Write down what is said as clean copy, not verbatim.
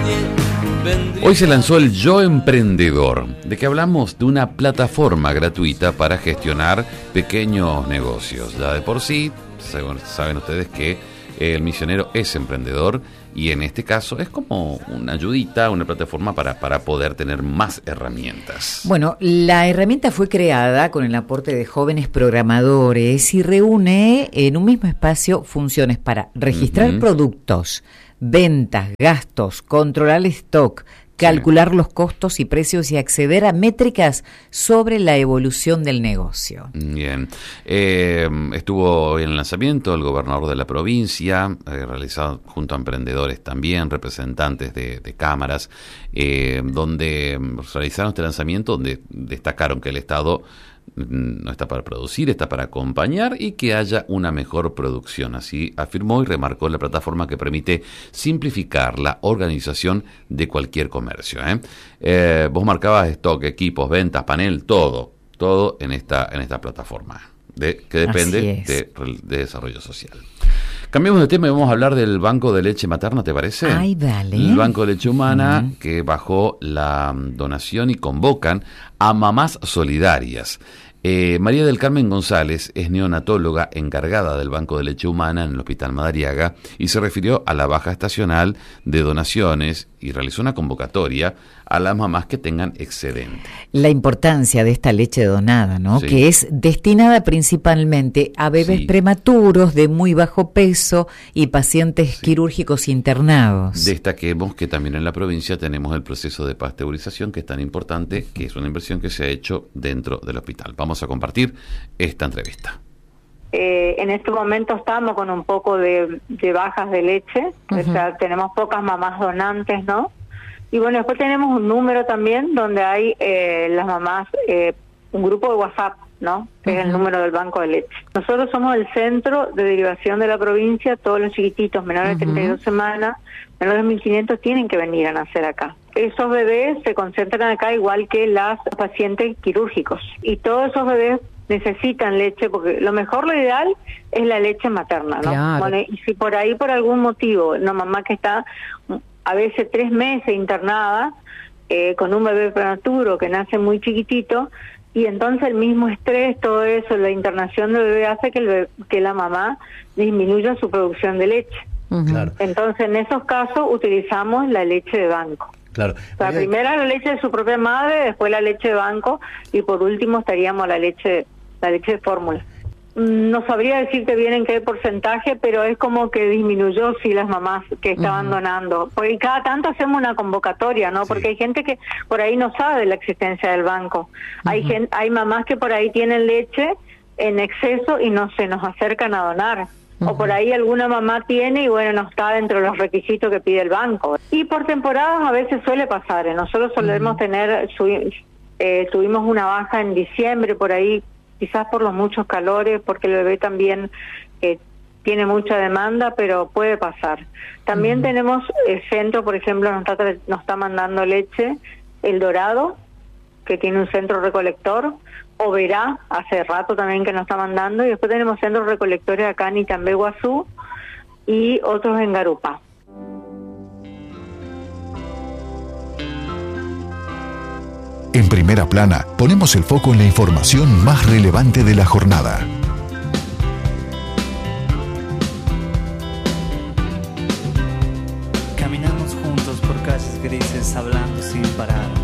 Hoy se lanzó el Yo Emprendedor, de que hablamos de una plataforma gratuita para gestionar pequeños negocios. Ya de por sí, saben ustedes que el misionero es emprendedor y en este caso es como una ayudita, una plataforma para poder tener más herramientas. Bueno, la herramienta fue creada con el aporte de jóvenes programadores y reúne en un mismo espacio funciones para registrar productos, ventas, gastos, controlar el stock, calcular los costos y precios y acceder a métricas sobre la evolución del negocio. Bien. Estuvo en el lanzamiento el gobernador de la provincia, realizado junto a emprendedores también, representantes de cámaras, donde realizaron este lanzamiento, donde destacaron que el Estado no está para producir, está para acompañar y que haya una mejor producción. Así afirmó y remarcó la plataforma que permite simplificar la organización de cualquier comercio. Vos marcabas stock, equipos, ventas, panel, todo en esta plataforma que depende de desarrollo social. Cambiamos de tema y vamos a hablar del Banco de Leche Materna, ¿te parece? Ay, dale. El Banco de Leche Humana que bajó la donación y convocan a mamás solidarias. María del Carmen González es neonatóloga encargada del Banco de Leche Humana en el Hospital Madariaga y se refirió a la baja estacional de donaciones y realizó una convocatoria a las mamás que tengan excedente. La importancia de esta leche donada, ¿no? Sí. Que es destinada principalmente a bebés prematuros de muy bajo peso y pacientes quirúrgicos internados. Destaquemos que también en la provincia tenemos el proceso de pasteurización, que es tan importante, que es una inversión que se ha hecho dentro del hospital. Vamos a compartir esta entrevista. En este momento estamos con un poco de bajas de leche, o sea, tenemos pocas mamás donantes, ¿no? Y bueno, después tenemos un número también donde hay las mamás, un grupo de WhatsApp, ¿no? Que es el número del Banco de Leche. Nosotros somos el centro de derivación de la provincia, todos los chiquititos menores de 32 semanas, menores de 1.500 tienen que venir a nacer acá. Esos bebés se concentran acá igual que las pacientes quirúrgicos. Y todos esos bebés necesitan leche, porque lo ideal es la leche materna, ¿no? Claro. Bueno, y si por ahí, por algún motivo, una mamá que está a veces 3 meses internada, con un bebé prematuro que nace muy chiquitito, y entonces el mismo estrés, todo eso, la internación del bebé hace que la mamá disminuya su producción de leche. Claro. Entonces, en esos casos, utilizamos la leche de banco. Claro. O sea, primero la leche de su propia madre, después la leche de banco, y por último estaríamos la leche de fórmula. No sabría decirte bien en qué porcentaje, pero es como que disminuyó, sí, las mamás que estaban donando. Porque cada tanto hacemos una convocatoria, ¿no? Porque hay gente que por ahí no sabe de la existencia del banco. Hay mamás que por ahí tienen leche en exceso y no se nos acercan a donar. O por ahí alguna mamá tiene y bueno, no está dentro de los requisitos que pide el banco. Y por temporadas a veces suele pasar. Nosotros solemos tener, tuvimos una baja en diciembre por ahí, quizás por los muchos calores, porque el bebé también tiene mucha demanda, pero puede pasar. También tenemos el centro, por ejemplo, nos está mandando leche, El Dorado, que tiene un centro recolector, Oberá, hace rato también que nos está mandando, y después tenemos centros recolectores acá en Itambé, Guazú, y otros en Garupa. En Primera Plana ponemos el foco en la información más relevante de la jornada. Caminamos juntos por calles grises hablando sin parar.